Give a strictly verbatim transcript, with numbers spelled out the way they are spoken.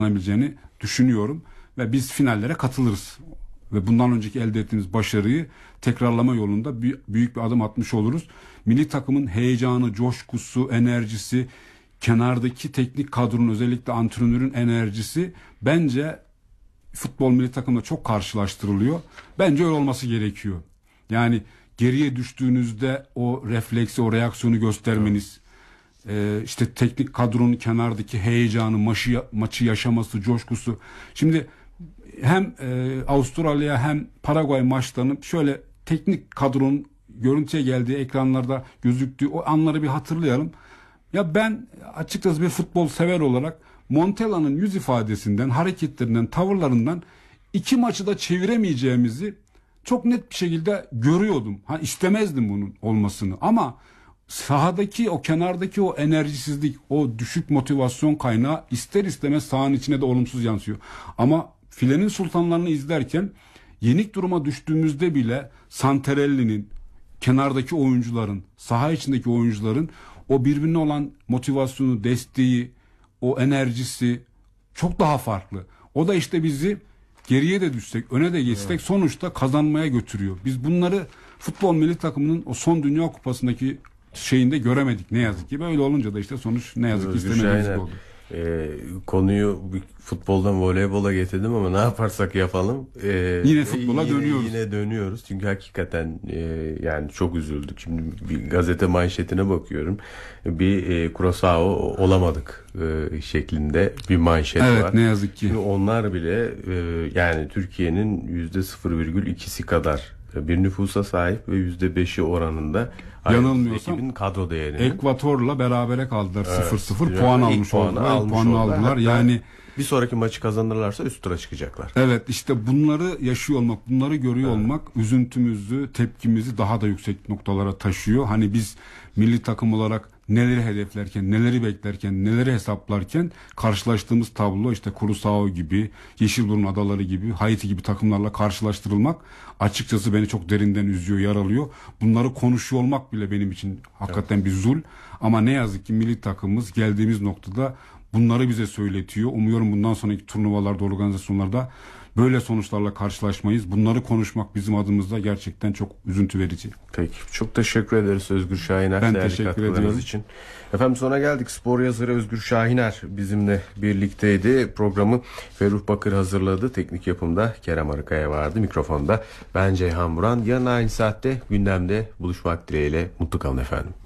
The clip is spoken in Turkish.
kazanabileceğini düşünüyorum ve biz finallere katılırız. Ve bundan önceki elde ettiğimiz başarıyı tekrarlama yolunda büyük bir adım atmış oluruz. Milli takımın heyecanı, coşkusu, enerjisi, kenardaki teknik kadronun, özellikle antrenörün enerjisi bence futbol milli takımda çok karşılaştırılıyor. Bence öyle olması gerekiyor. Yani geriye düştüğünüzde o refleksi, o reaksiyonu göstermeniz, e, işte teknik kadronun kenardaki heyecanı, maçı, maçı yaşaması, coşkusu. Şimdi hem e, Avustralya hem Paraguay maçlarının şöyle teknik kadronun görüntüye geldiği, ekranlarda gözüktüğü o anları bir hatırlayalım. Ya ben açıkçası bir futbol sever olarak Montella'nın yüz ifadesinden, hareketlerinden, tavırlarından iki maçı da çeviremeyeceğimizi çok net bir şekilde görüyordum. Ha, istemezdim bunun olmasını ama sahadaki o kenardaki o enerjisizlik, o düşük motivasyon kaynağı ister istemez sahanın içine de olumsuz yansıyor. Ama Filenin Sultanlarını izlerken yenik duruma düştüğümüzde bile Santarelli'nin, kenardaki oyuncuların, saha içindeki oyuncuların o birbirine olan motivasyonu, desteği, o enerjisi çok daha farklı. O da işte bizi geriye de düşsek, öne de geçsek evet, sonuçta kazanmaya götürüyor. Biz bunları futbol milli takımının o son Dünya Kupası'ndaki şeyinde göremedik ne yazık ki. Böyle olunca da işte sonuç ne yazık ki istemediğimiz oldu. Ee, konuyu futboldan voleybola getirdim ama ne yaparsak yapalım e, yine futbola yine, dönüyoruz. Yine dönüyoruz çünkü hakikaten e, yani çok üzüldük. Şimdi bir gazete manşetine bakıyorum. Bir e, Kurosawa olamadık e, şeklinde bir manşet evet, var. Evet ne yazık ki. Şimdi onlar bile e, yani Türkiye'nin yüzde sıfır virgül ikisi kadar bir nüfusa sahip ve yüzde beşi oranında yanılmıyorsam ekibin kadro değerinin. Ekvator'la berabere kaldılar. Evet, sıfır sıfır puan almış oldular. Almış puanı oldular. aldılar. Yani bir sonraki maçı kazanırlarsa üst tura çıkacaklar. Evet, işte bunları yaşıyor olmak, bunları görüyor evet, olmak üzüntümüzü, tepkimizi daha da yüksek noktalara taşıyor. Hani biz milli takım olarak neleri hedeflerken, neleri beklerken, neleri hesaplarken karşılaştığımız tablo işte Kurosawa gibi, Yeşilburun Adaları gibi, Haiti gibi takımlarla karşılaştırılmak açıkçası beni çok derinden üzüyor, yaralıyor. Bunları konuşuyor olmak bile benim için hakikaten evet, bir zul. Ama ne yazık ki milli takımımız geldiğimiz noktada bunları bize söyletiyor. Umuyorum bundan sonraki turnuvalarda, organizasyonlarda böyle sonuçlarla karşılaşmayız. Bunları konuşmak bizim adımızda gerçekten çok üzüntü verici. Peki. Çok teşekkür ederiz Özgür Şahiner. Ben teşekkür ediyorum. için. Efendim sona geldik. Spor yazarı Özgür Şahiner bizimle birlikteydi. Programı Ferruh Bakır hazırladı. Teknik yapımda Kerem Arıkaya vardı. Mikrofonda ben Ceyhan Buran. Yarın aynı saatte gündemde buluşmak dileğiyle. Mutlu kalın efendim.